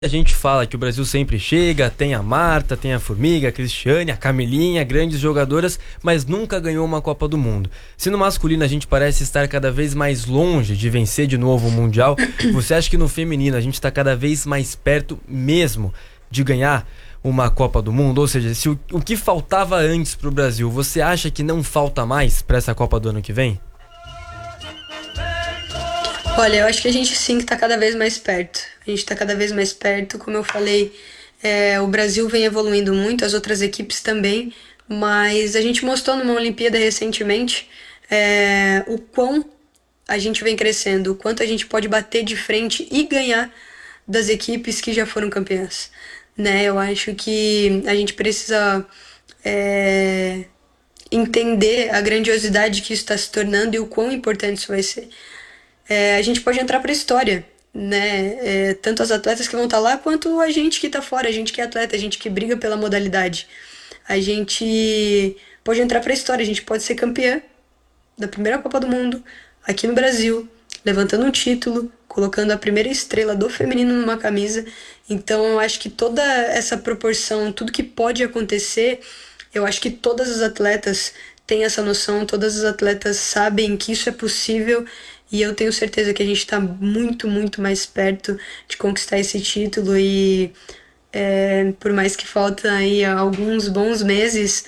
A gente fala que o Brasil sempre chega, tem a Marta, tem a Formiga, a Cristiane, a Camilinha, grandes jogadoras, mas nunca ganhou uma Copa do Mundo. Se no masculino a gente parece estar cada vez mais longe de vencer de novo o Mundial, você acha que no feminino a gente está cada vez mais perto mesmo de ganhar uma Copa do Mundo? Ou seja, se o que faltava antes para o Brasil, você acha que não falta mais para essa Copa do ano que vem? Olha, eu acho que a gente sim que tá cada vez mais perto. A gente tá cada vez mais perto, como eu falei, o Brasil vem evoluindo muito, as outras equipes também, mas a gente mostrou numa Olimpíada recentemente o quão a gente vem crescendo, o quanto a gente pode bater de frente e ganhar das equipes que já foram campeãs, né? Eu acho que a gente precisa entender a grandiosidade que isso está se tornando e o quão importante isso vai ser. A gente pode entrar para a história, né? Tanto as atletas que vão estar lá, quanto a gente que está fora, a gente que é atleta, a gente que briga pela modalidade. A gente pode entrar para a história, a gente pode ser campeã da primeira Copa do Mundo, aqui no Brasil, levantando um título, colocando a primeira estrela do feminino numa camisa. Então eu acho que toda essa proporção, tudo que pode acontecer, eu acho que todas as atletas têm essa noção, todas as atletas sabem que isso é possível. E eu tenho certeza que a gente está muito, muito mais perto de conquistar esse título e por mais que faltem aí alguns bons meses,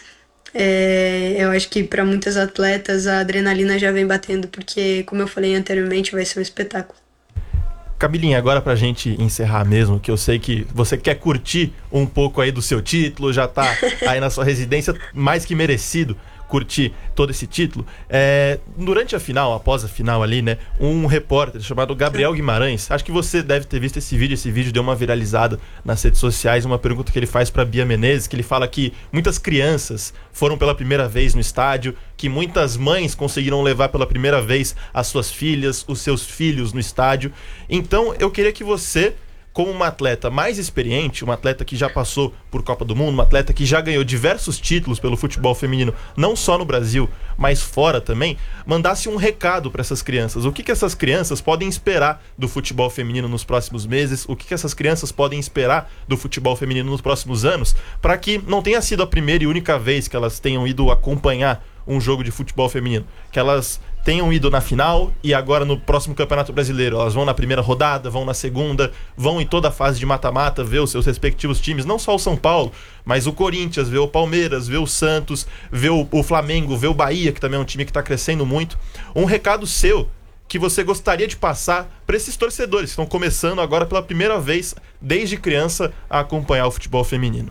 eu acho que para muitas atletas a adrenalina já vem batendo, porque, como eu falei anteriormente, vai ser um espetáculo. Camilinha, agora pra gente encerrar mesmo, que eu sei que você quer curtir um pouco aí do seu título, já tá aí na sua residência, mais que merecido curtir todo esse título. Durante a final, após a final ali, né, um repórter chamado Gabriel Guimarães, acho que você deve ter visto esse vídeo deu uma viralizada nas redes sociais, uma pergunta que ele faz pra Bia Menezes, que ele fala que muitas crianças foram pela primeira vez no estádio, que muitas mães conseguiram levar pela primeira vez as suas filhas, os seus filhos no estádio. Então eu queria que você, como uma atleta mais experiente, uma atleta que já passou por Copa do Mundo, uma atleta que já ganhou diversos títulos pelo futebol feminino, não só no Brasil, mas fora também, mandasse um recado para essas crianças. O que essas crianças podem esperar do futebol feminino nos próximos meses? O que essas crianças podem esperar do futebol feminino nos próximos anos? Para que não tenha sido a primeira e única vez que elas tenham ido acompanhar um jogo de futebol feminino, que elas tenham ido na final e agora no próximo Campeonato Brasileiro elas vão na primeira rodada, vão na segunda, vão em toda a fase de mata-mata ver os seus respectivos times, não só o São Paulo, mas o Corinthians, ver o Palmeiras, ver o Santos, ver o Flamengo, ver o Bahia, que também é um time que está crescendo muito. Um recado seu que você gostaria de passar para esses torcedores que estão começando agora pela primeira vez desde criança a acompanhar o futebol feminino.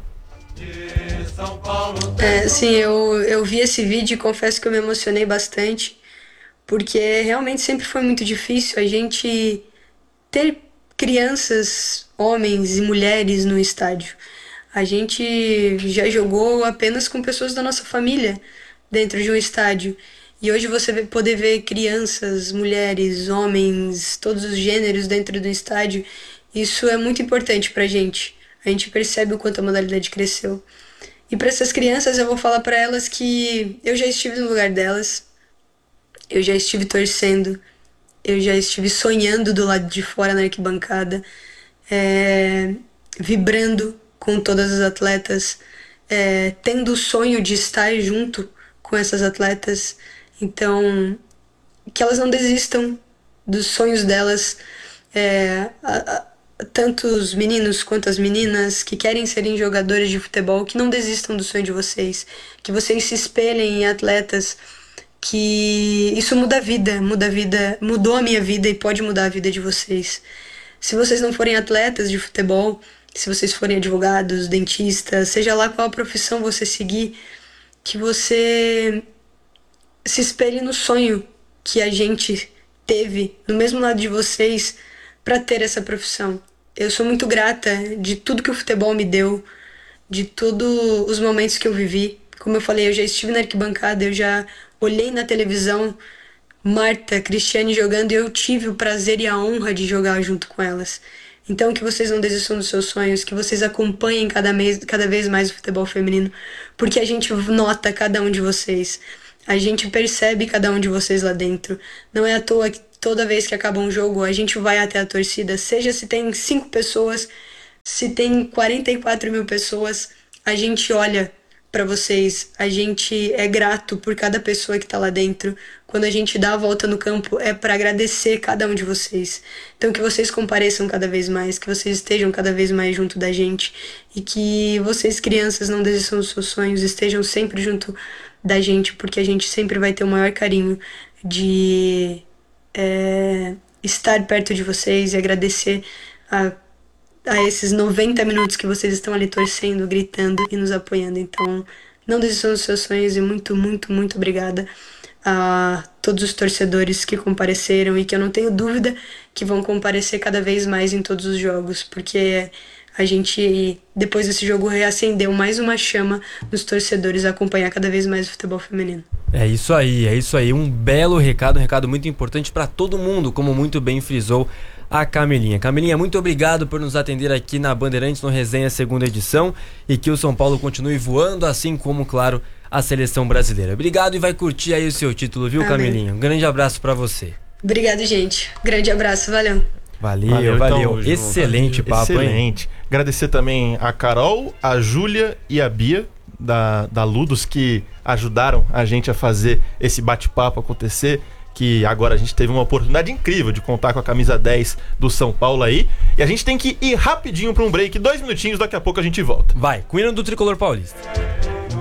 Sim, eu vi esse vídeo e confesso que eu me emocionei bastante, porque realmente sempre foi muito difícil a gente ter crianças, homens e mulheres no estádio. A gente já jogou apenas com pessoas da nossa família dentro de um estádio. E hoje você poder ver crianças, mulheres, homens, todos os gêneros dentro do estádio, isso é muito importante pra gente. A gente percebe o quanto a modalidade cresceu. E para essas crianças eu vou falar para elas que eu já estive no lugar delas, eu já estive torcendo, eu já estive sonhando do lado de fora na arquibancada, vibrando com todas as atletas, tendo o sonho de estar junto com essas atletas. Então, que elas não desistam dos sonhos delas, tanto os meninos quanto as meninas que querem serem jogadores de futebol, que não desistam do sonho de vocês, que vocês se espelhem em atletas, que isso muda a vida, mudou a minha vida e pode mudar a vida de vocês. Se vocês não forem atletas de futebol, se vocês forem advogados, dentistas, seja lá qual profissão você seguir, que você se espelhe no sonho que a gente teve no mesmo lado de vocês para ter essa profissão. Eu sou muito grata de tudo que o futebol me deu, de todos os momentos que eu vivi. Como eu falei, eu já estive na arquibancada, eu já olhei na televisão Marta, Cristiane jogando e eu tive o prazer e a honra de jogar junto com elas. Então que vocês não desistam dos seus sonhos, que vocês acompanhem cada vez mais o futebol feminino, porque a gente nota cada um de vocês. A gente percebe cada um de vocês lá dentro. Não é à toa que toda vez que acaba um jogo, a gente vai até a torcida, seja se tem 5 pessoas, Se tem 44 mil pessoas, a gente olha para vocês, a gente é grato por cada pessoa que tá lá dentro. Quando a gente dá a volta no campo, é para agradecer cada um de vocês. Então que vocês compareçam cada vez mais, que vocês estejam cada vez mais junto da gente e que vocês, crianças, não desistam dos seus sonhos, estejam sempre junto da gente, porque a gente sempre vai ter o maior carinho de estar perto de vocês e agradecer a esses 90 minutos que vocês estão ali torcendo, gritando e nos apoiando. Então, não desistam dos seus sonhos e muito, muito, muito obrigada a todos os torcedores que compareceram e que eu não tenho dúvida que vão comparecer cada vez mais em todos os jogos, porque a gente, depois desse jogo, reacendeu mais uma chama nos torcedores a acompanhar cada vez mais o futebol feminino. É isso aí. Um belo recado, um recado muito importante para todo mundo, como muito bem frisou a Camilinha. Camilinha, muito obrigado por nos atender aqui na Bandeirantes no Resenha segunda edição e que o São Paulo continue voando, assim como, claro, a seleção brasileira. Obrigado e vai curtir aí o seu título, viu, Amém. Camilinha? Um grande abraço para você. Obrigado, gente. Grande abraço, valeu. Valeu. Então, Excelente papo, excelente. hein? Agradecer também a Carol, a Júlia e a Bia da Ludus, que ajudaram a gente a fazer esse bate-papo acontecer, que agora a gente teve uma oportunidade incrível de contar com a camisa 10 do São Paulo aí. E a gente tem que ir rapidinho para um break, 2 minutinhos, daqui a pouco a gente volta. Vai, com o hino do Tricolor Paulista.